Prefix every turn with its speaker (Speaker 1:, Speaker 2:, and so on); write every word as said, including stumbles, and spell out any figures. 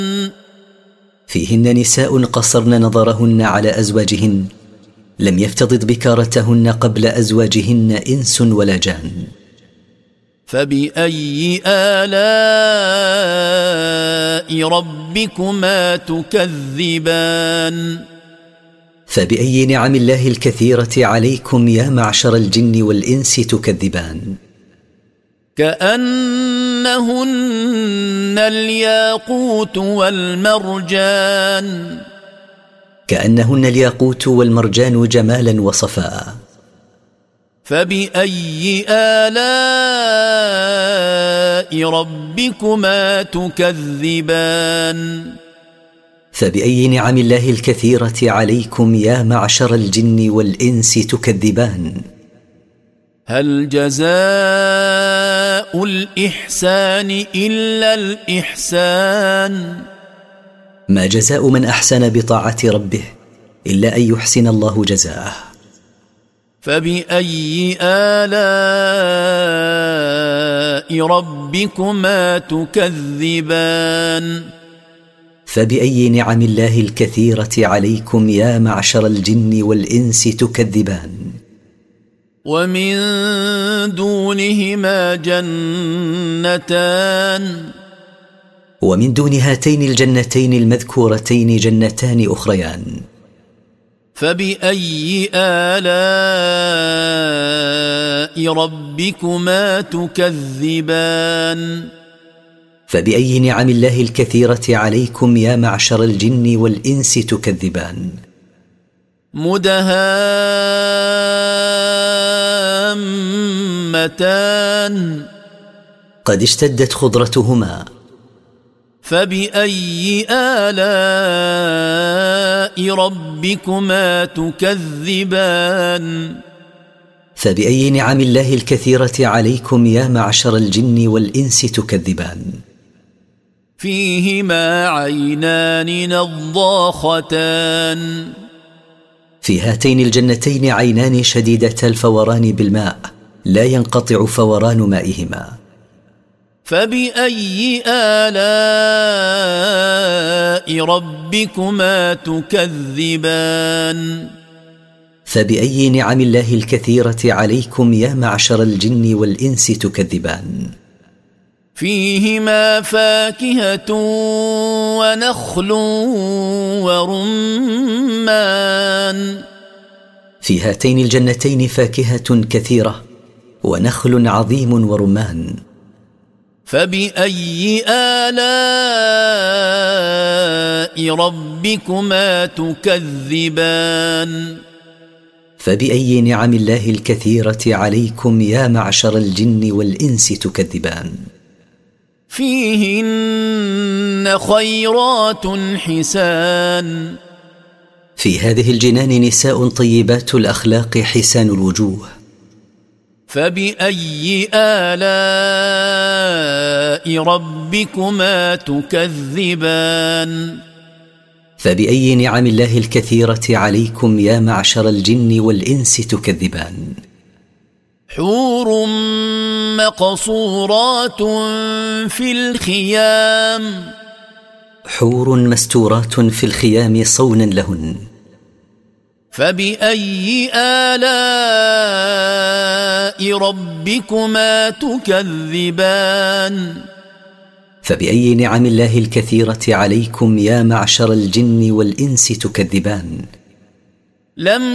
Speaker 1: فيهن نساء قصرن نظرهن على أزواجهن، لم يفتضض بكارتهن قبل أزواجهن إنس ولا جان.
Speaker 2: فبأي آلاء ربكما تكذبان؟
Speaker 1: فبأي نعم الله الكثيرة عليكم يا معشر الجن والإنس تكذبان؟
Speaker 2: كأنهن الياقوت والمرجان.
Speaker 1: كأنهن الياقوت والمرجان جمالا وصفاء.
Speaker 2: فبأي آلاء ربكما تكذبان؟
Speaker 1: فبأي نعم الله الكثيرة عليكم يا معشر الجن والإنس تكذبان؟
Speaker 2: هل جزاء الإحسان إلا الإحسان؟
Speaker 1: ما جزاء من أحسن بطاعة ربه إلا أن يحسن الله جزاءه.
Speaker 2: فبأي آلاء ربكما تكذبان؟
Speaker 1: فبأي نعم الله الكثيرة عليكم يا معشر الجن والإنس تكذبان؟
Speaker 2: ومن دونهما جنتان.
Speaker 1: ومن دون هاتين الجنتين المذكورتين جنتان أخريان.
Speaker 2: فبأي آلاء ربكما تكذبان؟
Speaker 1: فبأي نعم الله الكثيرة عليكم يا معشر الجن والإنس تكذبان؟
Speaker 2: مدهامتان.
Speaker 1: قد اشتدت خضرتهما.
Speaker 2: فبأي آلاء ربكما تكذبان؟
Speaker 1: فبأي نعم الله الكثيرة عليكم يا معشر الجن والإنس تكذبان؟
Speaker 2: فيهما عينان نضاختان.
Speaker 1: في هاتين الجنتين عينان شديدة الفوران بالماء، لا ينقطع فوران مائهما.
Speaker 2: فبأي آلاء ربكما تكذبان؟
Speaker 1: فبأي نعم الله الكثيرة عليكم يا معشر الجن والإنس تكذبان؟
Speaker 2: فيهما فاكهة ونخل ورمان.
Speaker 1: في هاتين الجنتين فاكهة كثيرة ونخل عظيم ورمان.
Speaker 2: فبأي آلاء ربكما تكذبان؟
Speaker 1: فبأي نعم الله الكثيرة عليكم يا معشر الجن والإنس تكذبان؟
Speaker 2: فيهن خيرات حسان.
Speaker 1: في هذه الجنان نساء طيبات الأخلاق حسان الوجوه.
Speaker 2: فبأي آلاء ربكما تكذبان؟
Speaker 1: فبأي نعم الله الكثيرة عليكم يا معشر الجن والإنس تكذبان؟
Speaker 2: حور مقصورات في الخيام.
Speaker 1: حور مستورات في الخيام صونا لهن.
Speaker 2: فبأي آلاء ربكما تكذبان؟
Speaker 1: فبأي نعم الله الكثيرة عليكم يا معشر الجن والإنس تكذبان؟
Speaker 2: لم